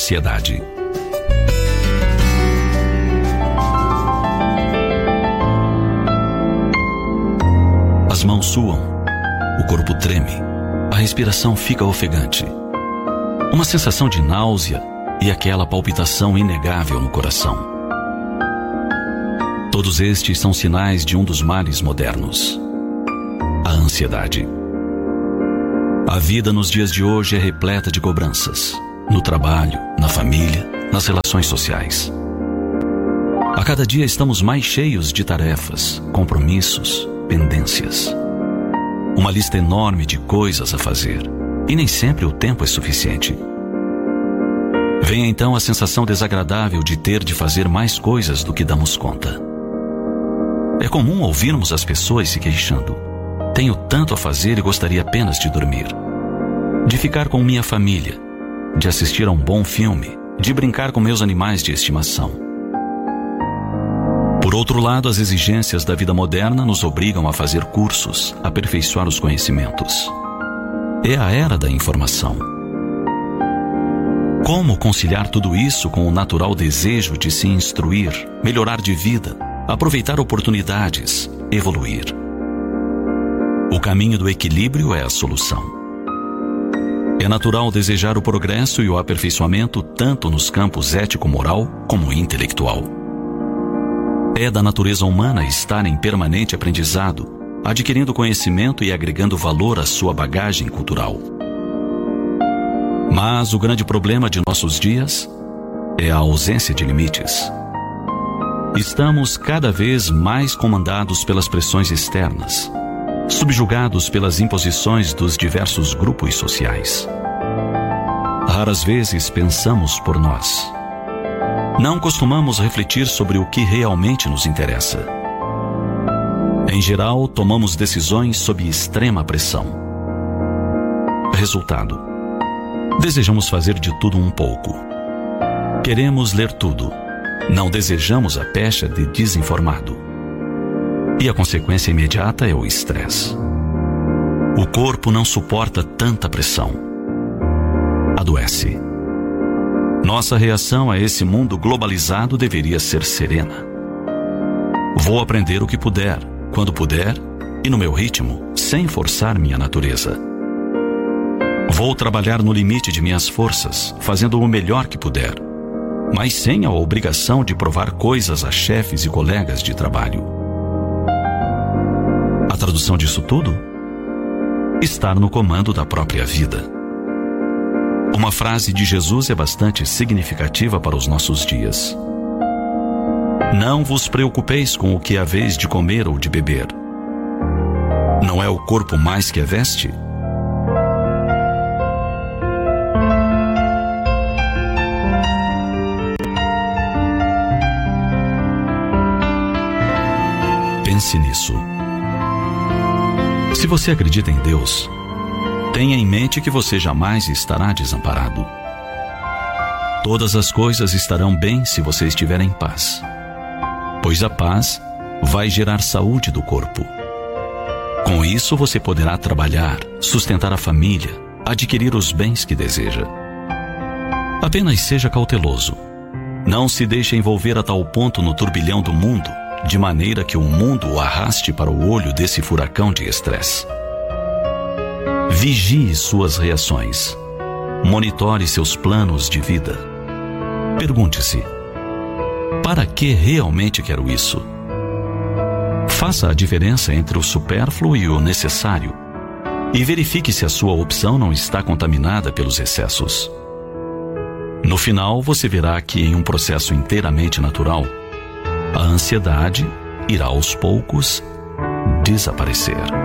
ansiedade. As mãos suam, o corpo treme, a respiração fica ofegante. Uma sensação de náusea e aquela palpitação inegável no coração. Todos estes são sinais de um dos males modernos, a ansiedade. A vida nos dias de hoje é repleta de cobranças, no trabalho, na família, nas relações sociais. A cada dia estamos mais cheios de tarefas, compromissos, pendências. Uma lista enorme de coisas a fazer, e nem sempre o tempo é suficiente. Vem então a sensação desagradável de ter de fazer mais coisas do que damos conta. É comum ouvirmos as pessoas se queixando. Tenho tanto a fazer e gostaria apenas de dormir, de ficar com minha família, de assistir a um bom filme, de brincar com meus animais de estimação. Por outro lado, as exigências da vida moderna nos obrigam a fazer cursos, a aperfeiçoar os conhecimentos. É a era da informação. Como conciliar tudo isso com o natural desejo de se instruir, melhorar de vida, aproveitar oportunidades, evoluir? O caminho do equilíbrio é a solução. É natural desejar o progresso e o aperfeiçoamento tanto nos campos ético-moral como intelectual. É da natureza humana estar em permanente aprendizado, adquirindo conhecimento e agregando valor à sua bagagem cultural. Mas o grande problema de nossos dias é a ausência de limites. Estamos cada vez mais comandados pelas pressões externas, subjugados pelas imposições dos diversos grupos sociais. Raras vezes pensamos por nós. Não costumamos refletir sobre o que realmente nos interessa. Em geral, tomamos decisões sob extrema pressão. Resultado: desejamos fazer de tudo um pouco. Queremos ler tudo. Não desejamos a pecha de desinformado. E a consequência imediata é o estresse. O corpo não suporta tanta pressão. Adoece. Nossa reação a esse mundo globalizado deveria ser serena. Vou aprender o que puder, quando puder e no meu ritmo, sem forçar minha natureza. Vou trabalhar no limite de minhas forças, fazendo o melhor que puder, mas sem a obrigação de provar coisas a chefes e colegas de trabalho. A tradução disso tudo? Estar no comando da própria vida. Uma frase de Jesus é bastante significativa para os nossos dias. Não vos preocupeis com o que haveis de comer ou de beber. Não é o corpo mais que a veste? Pense nisso. Se você acredita em Deus, tenha em mente que você jamais estará desamparado. Todas as coisas estarão bem se você estiver em paz, pois a paz vai gerar saúde do corpo. Com isso você poderá trabalhar, sustentar a família, adquirir os bens que deseja. Apenas seja cauteloso. Não se deixe envolver a tal ponto no turbilhão do mundo, de maneira que o mundo o arraste para o olho desse furacão de estresse. Vigie suas reações. Monitore seus planos de vida. Pergunte-se: para que realmente quero isso? Faça a diferença entre o supérfluo e o necessário e verifique se a sua opção não está contaminada pelos excessos. No final, você verá que, em um processo inteiramente natural, a ansiedade irá aos poucos desaparecer.